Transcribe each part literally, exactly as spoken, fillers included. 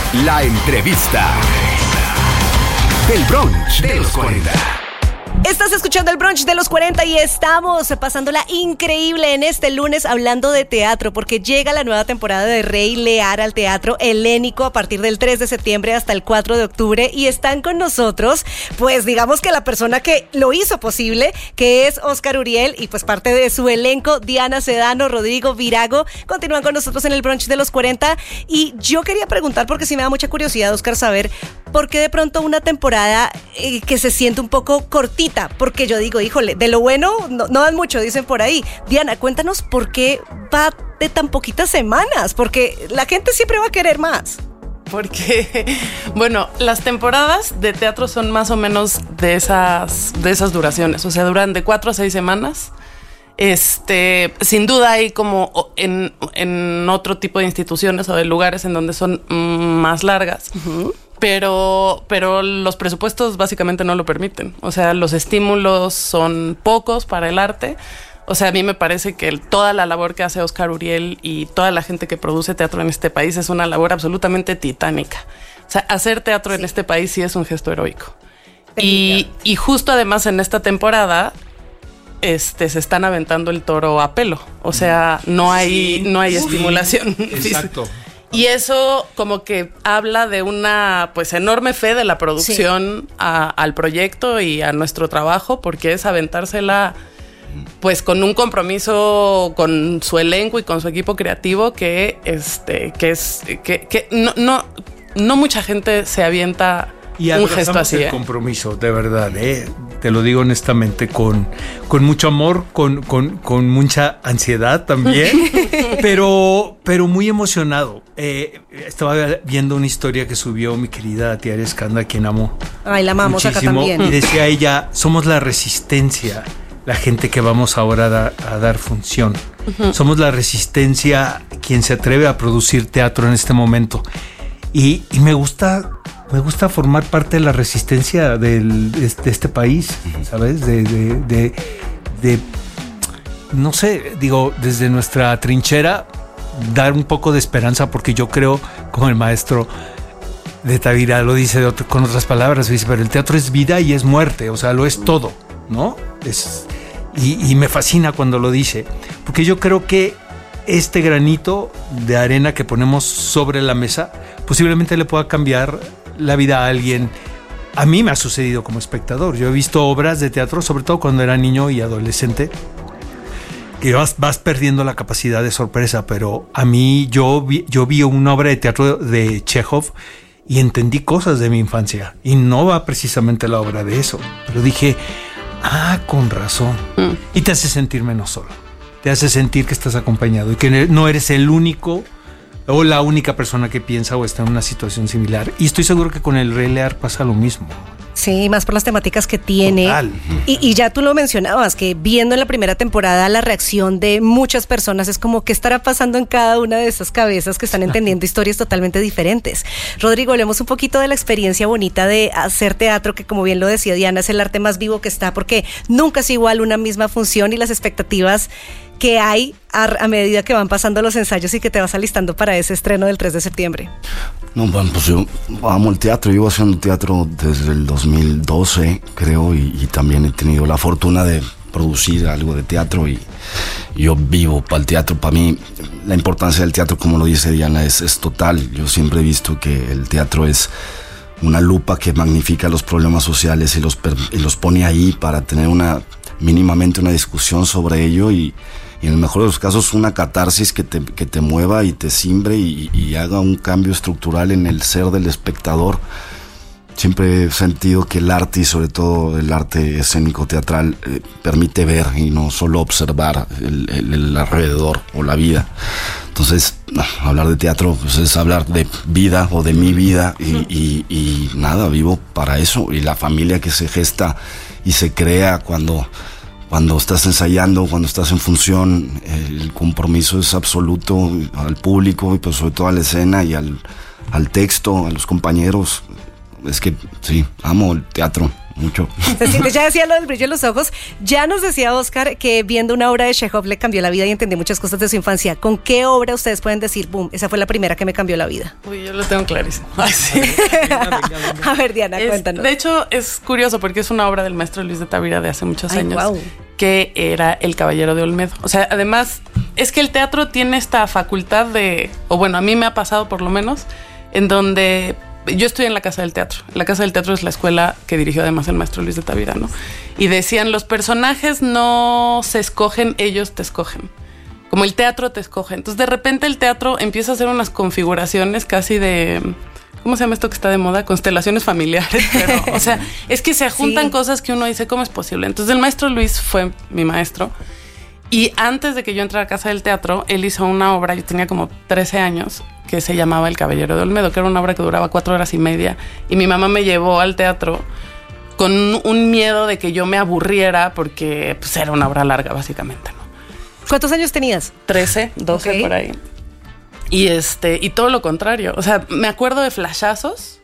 La entrevista. El brunch de los cuarenta. Estás escuchando el brunch de los cuarenta y estamos pasándola increíble en este lunes hablando de teatro, porque llega la nueva temporada de Rey Lear al Teatro Helénico a partir del tres de septiembre hasta el cuatro de octubre, y están con nosotros, pues digamos que la persona que lo hizo posible, que es Óscar Uriel, y pues parte de su elenco, Diana Sedano, Rodrigo Virago, continúan con nosotros en el brunch de los cuarenta. Y yo quería preguntar, porque sí me da mucha curiosidad, Óscar, saber por qué de pronto una temporada eh, que se siente un poco cortita. Porque yo digo, híjole, de lo bueno no, no dan mucho, dicen por ahí. Diana, cuéntanos por qué va de tan poquitas semanas, porque la gente siempre va a querer más. Porque, bueno, las temporadas de teatro son más o menos de esas, de esas duraciones, o sea, duran de cuatro a seis semanas. Este, sin duda hay como en, en otro tipo de instituciones o de lugares en donde son mm, más largas. Uh-huh. Pero, pero los presupuestos básicamente no lo permiten. O sea, los estímulos son pocos para el arte. O sea, a mí me parece que el, toda la labor que hace Óscar Uriel y toda la gente que produce teatro en este país es una labor absolutamente titánica. O sea, hacer teatro sí. en este país sí es un gesto heroico. Y, y justo además en esta temporada este, se están aventando el toro a pelo. O sea, no hay, sí. no hay estimulación. Exacto. Y eso como que habla de una pues enorme fe de la producción sí. a, al proyecto y a nuestro trabajo, porque es aventársela pues con un compromiso con su elenco y con su equipo creativo que este que es que, que no, no, no mucha gente se avienta y un gesto así. El ¿eh? compromiso, de verdad, ¿eh? Te lo digo honestamente, con, con mucho amor, con, con, con mucha ansiedad también, pero, pero muy emocionado. Eh, estaba viendo una historia que subió mi querida tía Escanda, a quien amo. Ay, la amamos acá también. Y decía ella, somos la resistencia, la gente que vamos ahora a, da, a dar función. Uh-huh. Somos la resistencia, quien se atreve a producir teatro en este momento. Y, y me gusta... Me gusta formar parte de la resistencia del, de, de este país, ¿sabes? De, de, de, de, no sé, digo, desde nuestra trinchera, dar un poco de esperanza, porque yo creo, como el maestro de Tavira lo dice de otro, con otras palabras, dice, pero el teatro es vida y es muerte, o sea, lo es todo, ¿no? Es, y, y me fascina cuando lo dice, porque yo creo que este granito de arena que ponemos sobre la mesa posiblemente le pueda cambiar la vida a alguien. A mí me ha sucedido como espectador. Yo he visto obras de teatro, sobre todo cuando era niño y adolescente, que vas, vas perdiendo la capacidad de sorpresa, pero a mí yo vi, yo vi una obra de teatro de Chekhov y entendí cosas de mi infancia, y no va precisamente la obra de eso, pero dije, ah, con razón. Mm. Y te hace sentir menos solo, te hace sentir que estás acompañado y que no eres el único o la única persona que piensa o está en una situación similar. Y estoy seguro que con el Rey Lear pasa lo mismo. Sí, más por las temáticas que tiene. Total. Y, y ya tú lo mencionabas, que viendo en la primera temporada la reacción de muchas personas es como qué estará pasando en cada una de esas cabezas que están entendiendo historias totalmente diferentes. Rodrigo, hablemos un poquito de la experiencia bonita de hacer teatro, que como bien lo decía Diana, es el arte más vivo que está, porque nunca es igual una misma función y las expectativas que hay a, a medida que van pasando los ensayos y que te vas alistando para ese estreno del tres de septiembre. No, bueno, pues yo amo el teatro. Llevo haciendo teatro desde el dos mil doce, creo, y, y también he tenido la fortuna de producir algo de teatro, y, y yo vivo para el teatro. Para mí, la importancia del teatro, como lo dice Diana, es, es total. Yo siempre he visto que el teatro es una lupa que magnifica los problemas sociales y los, y los pone ahí para tener una mínimamente una discusión sobre ello, y y en el mejor de los casos una catarsis que te, que te mueva y te cimbre y, y haga un cambio estructural en el ser del espectador. Siempre he sentido que el arte, y sobre todo el arte escénico teatral, eh, permite ver y no solo observar el, el, el alrededor o la vida. Entonces, no, hablar de teatro pues es hablar de vida o de mi vida, y, y, y nada, vivo para eso. Y la familia que se gesta y se crea cuando... Cuando estás ensayando, cuando estás en función, el compromiso es absoluto al público, y pues sobre todo a la escena y al, al texto, a los compañeros. Es que sí, amo el teatro mucho. Se siente, ya decía lo del brillo en los ojos. Ya nos decía Oscar que viendo una obra de Chekhov le cambió la vida y entendí muchas cosas de su infancia. ¿Con qué obra ustedes pueden decir, boom, esa fue la primera que me cambió la vida? Uy, yo lo tengo clarísimo. Ay, sí. A ver, Diana, Es, cuéntanos. de hecho, es curioso porque es una obra del maestro Luis de Tavira de hace muchos Ay, años, guau. que era El Caballero de Olmedo. O sea, además, es que el teatro tiene esta facultad de, o bueno, a mí me ha pasado por lo menos, en donde yo estoy en la Casa del Teatro. La Casa del Teatro es la escuela que dirigió además el maestro Luis de Tavira, ¿no? Y decían, los personajes no se escogen, ellos te escogen. Como el teatro te escoge. Entonces, de repente el teatro empieza a hacer unas configuraciones casi de... ¿Cómo se llama esto que está de moda? Constelaciones familiares. Pero, o sea, es que se juntan Sí. cosas que uno dice, ¿cómo es posible? Entonces, el maestro Luis fue mi maestro. Y antes de que yo entrara a Casa del Teatro, él hizo una obra, yo tenía como trece años, que se llamaba El Caballero de Olmedo, que era una obra que duraba cuatro horas y media. Y mi mamá me llevó al teatro con un miedo de que yo me aburriera, porque pues, era una obra larga, básicamente, ¿no? ¿Cuántos años tenías? trece, doce Ok. por ahí. Y este, y todo lo contrario. O sea, me acuerdo de flashazos,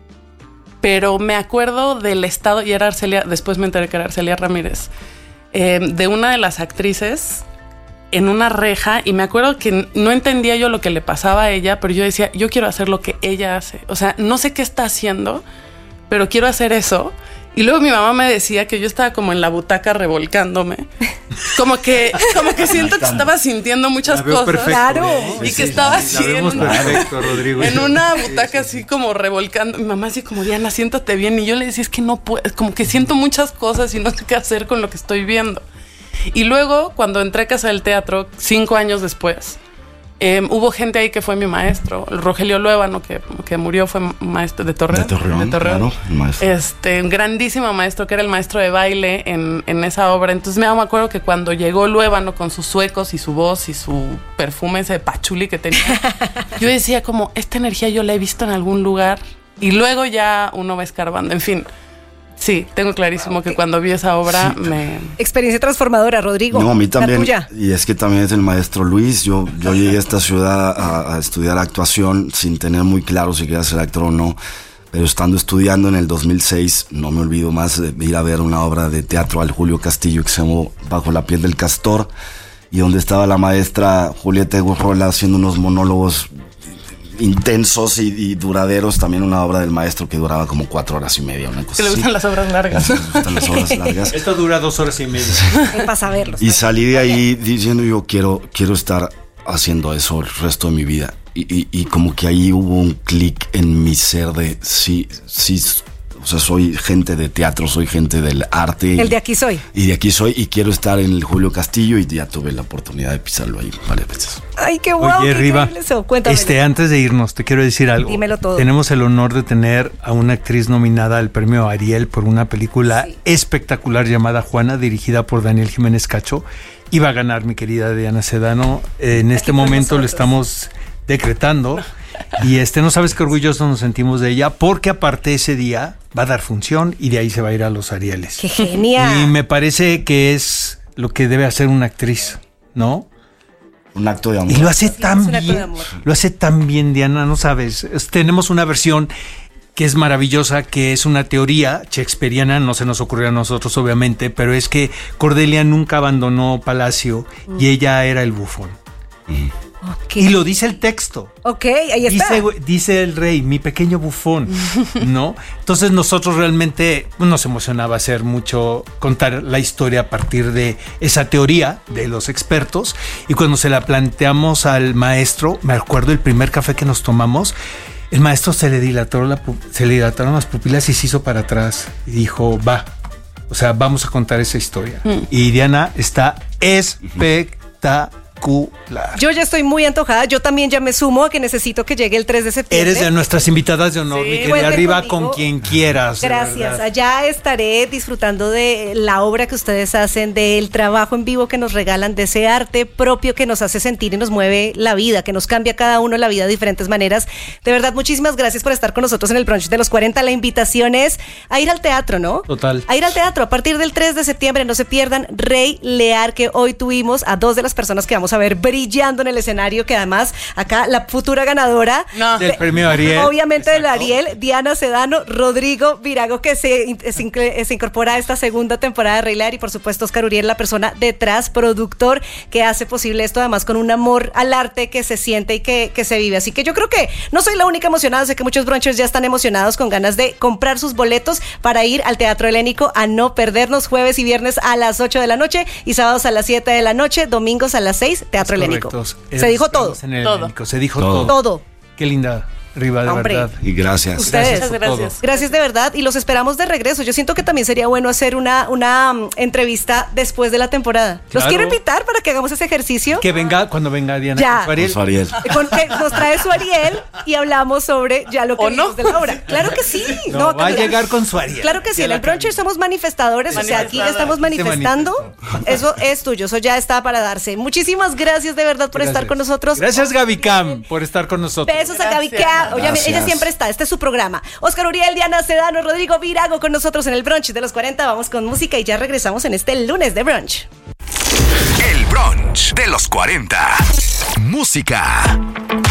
pero me acuerdo del estado, y era Arcelia, después me enteré que era Arcelia Ramírez, eh, de una de las actrices en una reja, y me acuerdo que no entendía yo lo que le pasaba a ella, pero yo decía, yo quiero hacer lo que ella hace. O sea, no sé qué está haciendo, pero quiero hacer eso. Y luego mi mamá me decía que yo estaba como en la butaca revolcándome. Como que, como que siento que estaba sintiendo muchas La veo cosas. perfecto, Claro. ¿eh? Y Sí, que sí, estaba sí, así la en vemos una, perfecto, Rodrigo. en una Sí, butaca sí, sí. así como revolcando. Mi mamá así como, Diana, siéntate bien. Y yo le decía, es que no puedo, como que siento muchas cosas y no sé qué hacer con lo que estoy viendo. Y luego, cuando entré a Casa del Teatro, cinco años después, eh, hubo gente ahí que fue mi maestro. El Rogelio Luébano, que, que murió, fue maestro de Torreón. De Torreón, claro, el maestro. Este, un grandísimo maestro que era el maestro de baile en, en esa obra. Entonces me acuerdo que cuando llegó Luébano con sus suecos y su voz y su perfume ese de pachuli que tenía, yo decía como, esta energía yo la he visto en algún lugar. Y luego ya uno va escarbando. En fin, sí, tengo clarísimo que cuando vi esa obra Sí. me... Experiencia transformadora, Rodrigo. No, a mí La también. tuya. Y es que también es el maestro Luis. Yo, yo llegué a esta ciudad a, a estudiar actuación sin tener muy claro si quería ser actor o no. Pero estando estudiando en el dos mil seis, no me olvido más de ir a ver una obra de teatro al Julio Castillo que se llamó Bajo la piel del castor, y donde estaba la maestra Julieta Egurrola haciendo unos monólogos intensos y, y duraderos. También una obra del maestro que duraba como cuatro horas y media, una cosa Que le así. gustan las obras largas. Me gustan las obras largas. Esto dura dos horas y media. Eh, Para saberlo. Y salí de ahí diciendo, yo quiero, quiero estar haciendo eso el resto de mi vida. Y, y, y como que ahí hubo un clic en mi ser de sí, sí, o sea, soy gente de teatro, soy gente del arte. El de aquí soy. Y de aquí soy, y quiero estar en el Julio Castillo, y ya tuve la oportunidad de pisarlo ahí varias veces. Ay, qué guau. Oye, qué Riva, increíble eso. Cuéntame. este, antes de irnos, te quiero decir algo. Dímelo todo. Tenemos el honor de tener a una actriz nominada al premio Ariel por una película Sí. espectacular llamada Juana, dirigida por Daniel Jiménez Cacho. Iba a ganar mi querida Diana Sedano. En este con momento lo nosotros. estamos decretando. Y este, no sabes qué orgullosos nos sentimos de ella, porque aparte ese día va a dar función y de ahí se va a ir a los Arieles. Qué genial. Y me parece que es lo que debe hacer una actriz, ¿no? Un acto de amor. Y lo hace es tan un acto de bien, amor. lo hace tan bien, Diana, no sabes. Es- tenemos una versión que es maravillosa, que es una teoría shakespeariana, no se nos ocurrió a nosotros obviamente, pero es que Cordelia nunca abandonó Palacio y ella era el bufón. Ok. Y lo dice el texto. Ok, ahí está. Dice, dice el rey, mi pequeño bufón, ¿no? Entonces nosotros realmente nos emocionaba hacer mucho, contar la historia a partir de esa teoría de los expertos, y cuando se la planteamos al maestro, me acuerdo el primer café que nos tomamos, el maestro se le dilató la pu- se le dilataron las pupilas y se hizo para atrás y dijo, va, o sea, vamos a contar esa historia. Y Diana está espectacular. Yo ya estoy muy antojada. Yo también ya me sumo a que necesito que llegue el tres de septiembre. Eres de nuestras invitadas de honor, Sí, mi querida cuenten Riva, conmigo. con quien quieras. de Gracias. verdad. Allá estaré disfrutando de la obra que ustedes hacen, del trabajo en vivo que nos regalan, de ese arte propio que nos hace sentir y nos mueve la vida, que nos cambia a cada uno la vida de diferentes maneras. De verdad, muchísimas gracias por estar con nosotros en el brunch de los cuarenta. La invitación es a ir al teatro, ¿no? Total. A ir al teatro a partir del tres de septiembre. No se pierdan Rey Lear, que hoy tuvimos a dos de las personas que vamos vamos a ver brillando en el escenario, que además acá la futura ganadora No. Del premio Ariel. obviamente del Exacto. Ariel, Diana Sedano, Rodrigo Virago, que se, se, inc- se incorpora a esta segunda temporada de Rey Lear, y por supuesto Oscar Uriel, la persona detrás, productor, que hace posible esto, además con un amor al arte que se siente y que, que se vive. Así que yo creo que no soy la única emocionada, sé que muchos brunchers ya están emocionados con ganas de comprar sus boletos para ir al Teatro Helénico a no perdernos, jueves y viernes a las ocho de la noche y sábados a las siete de la noche, domingos a las seis, Teatro Helénico. Correctos. Se dijo todo, Estamos en el Todo. Helénico, se dijo Todo. todo. todo. Qué linda, Riva, de Hombre. verdad. Y gracias. Ustedes. Muchas por gracias. todo. Gracias de verdad y los esperamos de regreso. Yo siento que también sería bueno hacer una, una um, entrevista después de la temporada. Los Claro. quiero invitar para que hagamos ese ejercicio. Que venga cuando venga Diana. Ya. con su Ariel. Con su Ariel. Con que nos trae su Ariel y hablamos sobre ya lo que ¿O no? vimos de la obra. Claro que sí. No, No, va a Camila. llegar con su Ariel. Claro que sí, Ya en la el bruncher cambió. somos manifestadores, o sea, aquí ya estamos Se manifestando. manifestó. Eso es tuyo, eso ya está para darse. Muchísimas gracias de verdad por Gracias. estar con nosotros. Gracias, Gaby Cam, por estar con nosotros. Besos a Gaby Gracias. Cam. Oye, Gracias. ella siempre está, este es su programa. Oscar Uriel, Diana Sedano, Rodrigo Virago con nosotros en el brunch de los cuarenta. Vamos con música y ya regresamos en este lunes de brunch. El brunch de los cuarenta. Música.